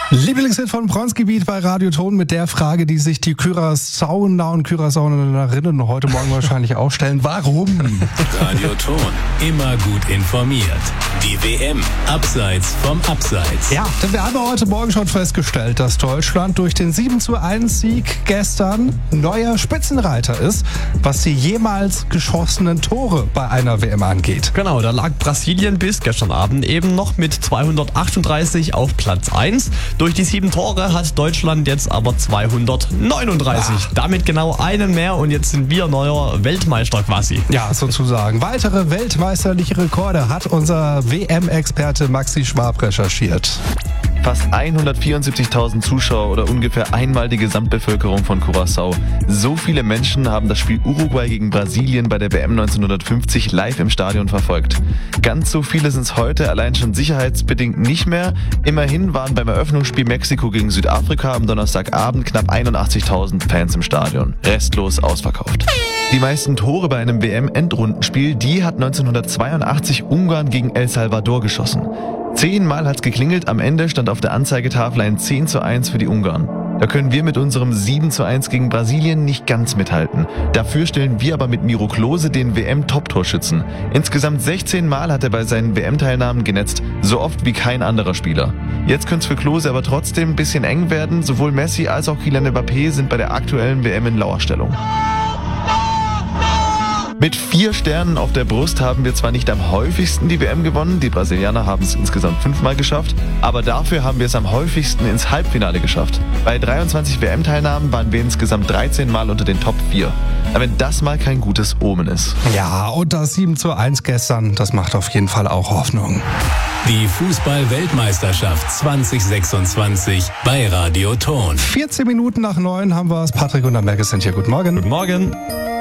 Lieblingshit von Bronzegebiet bei Radio Ton mit der Frage, die sich die Curaçaoer und Curaçaoerinnen heute Morgen wahrscheinlich auch stellen. Warum? Radio Ton, immer gut informiert. Die WM, abseits vom Abseits. Ja, denn wir haben heute Morgen schon festgestellt, dass Deutschland durch den 7:1-Sieg gestern neuer Spitzenreiter ist, was die jemals geschossenen Tore bei einer WM angeht. Genau, da lag Brasilien bis gestern Abend eben noch mit 238 auf Platz 1. Durch die 7 Tore hat Deutschland jetzt aber 239. Damit genau einen mehr und jetzt sind wir neuer Weltmeister quasi. Ja, sozusagen. Weitere weltmeisterliche Rekorde hat unser WM-Experte Maxi Schwab recherchiert. Fast 174.000 Zuschauer oder ungefähr einmal die Gesamtbevölkerung von Curaçao. So viele Menschen haben das Spiel Uruguay gegen Brasilien bei der WM 1950 live im Stadion verfolgt. Ganz so viele sind es heute allein schon sicherheitsbedingt nicht mehr. Immerhin waren beim Eröffnungsspiel Mexiko gegen Südafrika am Donnerstagabend knapp 81.000 Fans im Stadion. Restlos ausverkauft. Die meisten Tore bei einem WM-Endrundenspiel, die hat 1982 Ungarn gegen El Salvador geschossen. 10-mal hat's geklingelt, am Ende stand auf der Anzeigetafel ein 10:1 für die Ungarn. Da können wir mit unserem 7:1 gegen Brasilien nicht ganz mithalten. Dafür stellen wir aber mit Miro Klose den WM-Top-Torschützen. Insgesamt 16-mal hat er bei seinen WM-Teilnahmen genetzt, so oft wie kein anderer Spieler. Jetzt könnte es für Klose aber trotzdem ein bisschen eng werden. Sowohl Messi als auch Kylian Mbappé sind bei der aktuellen WM in Lauerstellung. Mit 4 Sternen auf der Brust haben wir zwar nicht am häufigsten die WM gewonnen, die Brasilianer haben es insgesamt 5-mal geschafft, aber dafür haben wir es am häufigsten ins Halbfinale geschafft. Bei 23 WM-Teilnahmen waren wir insgesamt 13-mal unter den Top 4. Aber wenn das mal kein gutes Omen ist. Ja, und das 7:1 gestern, das macht auf jeden Fall auch Hoffnung. Die Fußball-Weltmeisterschaft 2026 bei Radio Ton. 14 Minuten nach 9 haben wir es. Patrick und Merkel sind hier. Guten Morgen. Guten Morgen.